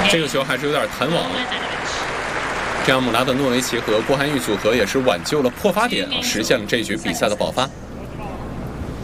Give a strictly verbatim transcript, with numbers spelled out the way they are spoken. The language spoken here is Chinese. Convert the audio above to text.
这个球还是有点弹网。这样，姆拉德诺维奇和郭涵予组合也是挽救了破发点啊，实现了这局比赛的爆发。